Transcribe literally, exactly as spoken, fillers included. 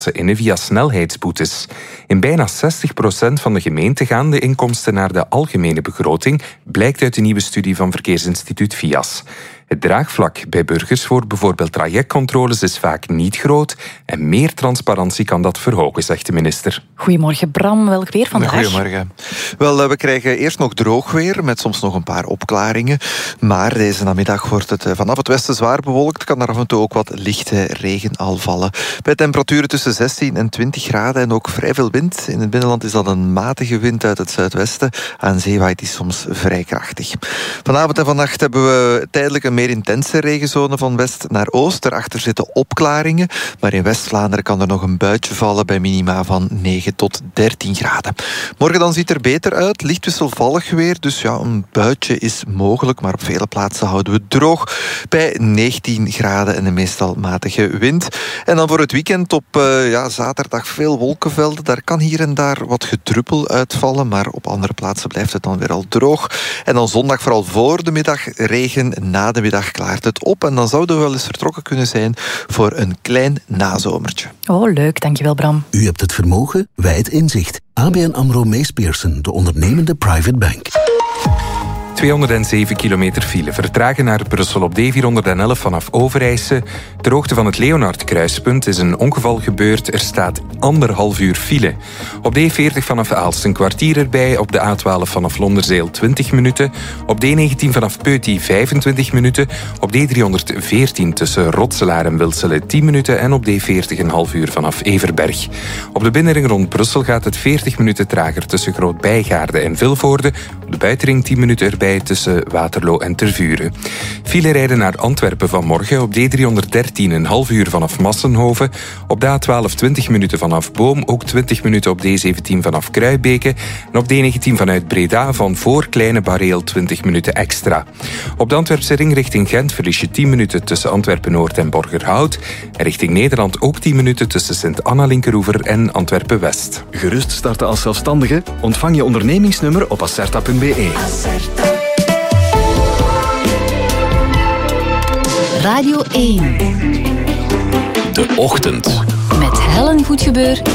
innen via snelheidsboetes. In bijna zestig procent van de gemeenten gaan de inkomsten naar de algemene begroting, blijkt uit de nieuwe studie van verkeersinstituut V I A S. Het draagvlak bij burgers voor bijvoorbeeld trajectcontroles is vaak niet groot en meer transparantie kan dat verhogen, zegt de minister. Goedemorgen Bram, welk weer vandaag? Goedemorgen. Wel, we krijgen eerst nog droog weer, met soms nog een paar opklaringen. Maar deze namiddag wordt het vanaf het westen zwaar bewolkt. Kan er af en toe ook wat lichte regen al vallen. Bij temperaturen tussen zestien en twintig graden en ook vrij veel wind. In het binnenland is dat een matige wind uit het zuidwesten. Aan zee waait die soms vrij krachtig. Vanavond en vannacht hebben we tijdelijk een meer intense regenzone van west naar oost. Daarachter zitten opklaringen. Maar in West-Vlaanderen kan er nog een buitje vallen bij minima van negen tot dertien graden. Morgen dan ziet er beter uit. Licht wisselvallig weer. Dus ja, een buitje is mogelijk. Maar op vele plaatsen houden we het droog. Bij negentien graden en een meestal matige wind. En dan voor het weekend op uh, ja, zaterdag veel wolkenvelden. Daar kan hier en daar wat gedruppel uitvallen. Maar op andere plaatsen blijft het dan weer al droog. En dan zondag vooral voor de middag regen. Na de middag klaart het op. En dan zouden we wel eens vertrokken kunnen zijn voor een klein nazomertje. Oh, leuk. Dankjewel, Bram. U hebt het vermogen, wij het inzicht. A B N AMRO Mees Pierson, de ondernemende private bank. tweehonderdzeven kilometer file. Vertragen naar Brussel op D vierhonderdelf vanaf Overijse. Ter hoogte van het Leonard-kruispunt is een ongeval gebeurd. Er staat anderhalf uur file. Op D veertig vanaf Aalst een kwartier erbij. Op de A twaalf vanaf Londerzeel twintig minuten. Op D negentien vanaf Peuty vijfentwintig minuten. Op D driehonderdveertien tussen Rotselaar en Wilsele tien minuten. En op D veertig een half uur vanaf Everberg. Op de binnenring rond Brussel gaat het veertig minuten trager tussen Groot-Bijgaarde en Vilvoorde. Op de buitenring tien minuten erbij tussen Waterloo en Tervuren. File rijden naar Antwerpen vanmorgen op D driehonderddertien een half uur vanaf Massenhoven. Op de A twaalf twintig minuten vanaf Boom, ook twintig minuten op D zeventien vanaf Kruibeke. En op D negentien vanuit Breda van voor Kleine Bareel twintig minuten extra. Op de Antwerpse ring richting Gent verlies je tien minuten tussen Antwerpen-Noord en Borgerhout. En richting Nederland ook tien minuten tussen Sint-Anna-Linkeroever en Antwerpen-West. Gerust starten als zelfstandige? Ontvang je ondernemingsnummer op acerta punt b e. Radio één. De Ochtend. Met Helen Goedgebeur